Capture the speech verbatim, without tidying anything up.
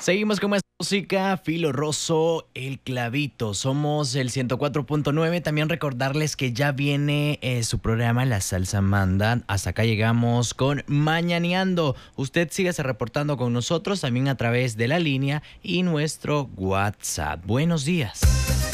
Seguimos con más música, Filo Rosso, El Clavito. Somos el ciento cuatro punto nueve. También recordarles que ya viene eh, su programa La Salsa Manda. Hasta acá llegamos con Mañaneando. Usted sígase reportando con nosotros también a través de la línea y nuestro WhatsApp. Buenos días.